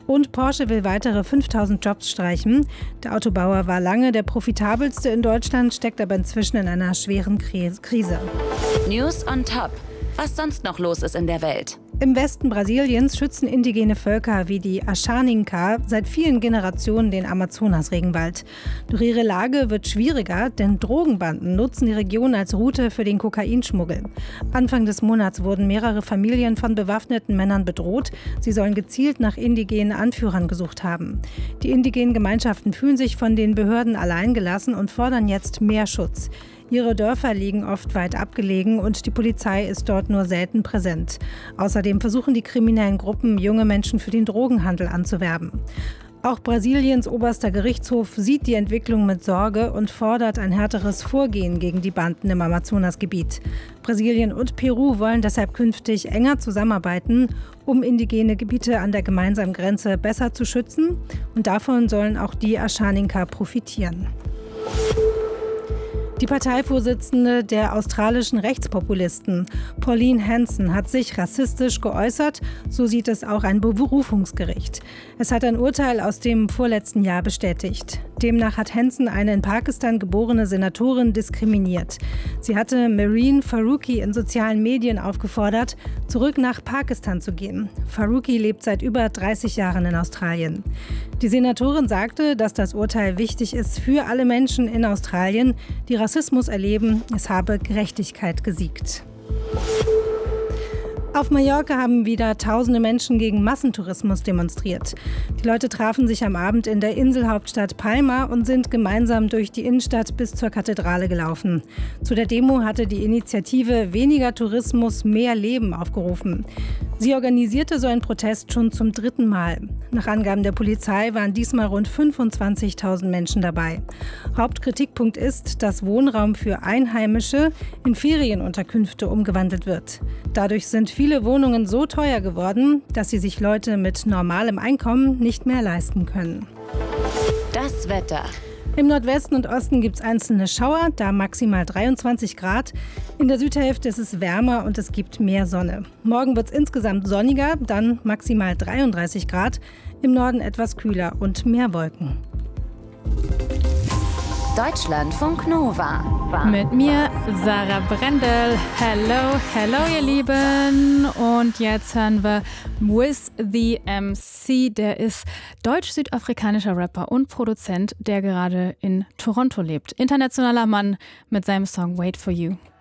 Und Porsche will weitere 5.000 Jobs streichen. Der Autobauer war lange der profitabelste in Deutschland, steckt aber inzwischen in einer schweren Krise. News on Top. Was sonst noch los ist in der Welt. Im Westen Brasiliens schützen indigene Völker wie die Ashaninka seit vielen Generationen den Amazonas-Regenwald. Doch ihre Lage wird schwieriger, denn Drogenbanden nutzen die Region als Route für den Kokainschmuggel. Anfang des Monats wurden mehrere Familien von bewaffneten Männern bedroht. Sie sollen gezielt nach indigenen Anführern gesucht haben. Die indigenen Gemeinschaften fühlen sich von den Behörden alleingelassen und fordern jetzt mehr Schutz. Ihre Dörfer liegen oft weit abgelegen und die Polizei ist dort nur selten präsent. Außerdem versuchen die kriminellen Gruppen, junge Menschen für den Drogenhandel anzuwerben. Auch Brasiliens oberster Gerichtshof sieht die Entwicklung mit Sorge und fordert ein härteres Vorgehen gegen die Banden im Amazonasgebiet. Brasilien und Peru wollen deshalb künftig enger zusammenarbeiten, um indigene Gebiete an der gemeinsamen Grenze besser zu schützen. Und davon sollen auch die Ashaninka profitieren. Die Parteivorsitzende der australischen Rechtspopulisten, Pauline Hanson, hat sich rassistisch geäußert, so sieht es auch ein Berufungsgericht. Es hat ein Urteil aus dem vorletzten Jahr bestätigt. Demnach hat Hanson eine in Pakistan geborene Senatorin diskriminiert. Sie hatte Mehreen Faruqi in sozialen Medien aufgefordert, zurück nach Pakistan zu gehen. Faruqi lebt seit über 30 Jahren in Australien. Die Senatorin sagte, dass das Urteil wichtig ist für alle Menschen in Australien, die Rassismus erleben. Es habe Gerechtigkeit gesiegt. Auf Mallorca haben wieder tausende Menschen gegen Massentourismus demonstriert. Die Leute trafen sich am Abend in der Inselhauptstadt Palma und sind gemeinsam durch die Innenstadt bis zur Kathedrale gelaufen. Zu der Demo hatte die Initiative Weniger Tourismus, mehr Leben aufgerufen. Sie organisierte so einen Protest schon zum 3. Mal. Nach Angaben der Polizei waren diesmal rund 25.000 Menschen dabei. Hauptkritikpunkt ist, dass Wohnraum für Einheimische in Ferienunterkünfte umgewandelt wird. Dadurch sind viele Wohnungen so teuer geworden, dass sie sich Leute mit normalem Einkommen nicht mehr leisten können. Das Wetter. Im Nordwesten und Osten gibt es einzelne Schauer, da maximal 23 Grad. In der Südhälfte ist es wärmer und es gibt mehr Sonne. Morgen wird es insgesamt sonniger, dann maximal 33 Grad. Im Norden etwas kühler und mehr Wolken. Deutschlandfunk Nova. Mit mir, Sarah Brendel. Hello, hello ihr Lieben. Und jetzt hören wir Wiz the MC. Der ist deutsch-südafrikanischer Rapper und Produzent, der gerade in Toronto lebt. Internationaler Mann mit seinem Song Wait for You.